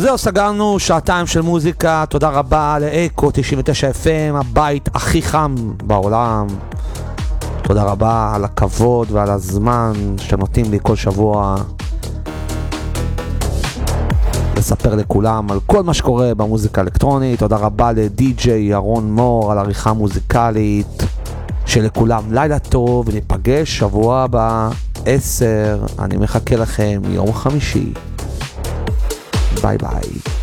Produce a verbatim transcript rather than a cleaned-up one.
זהו, סגרנו שעתיים של מוזיקה. תודה רבה לאקו תשעים ותשע אף אם, הבית הכי חם בעולם. תודה רבה על הכבוד ועל הזמן שנותנים לי כל שבוע לספר לכולם על כל מה שקורה במוזיקה האלקטרונית. תודה רבה לדי-ג'יי ירון מור על עריכה מוזיקלית. שלכולם לילה טוב, וניפגש שבוע הבא עשר. אני מחכה לכם יום חמישי. ביי ביי.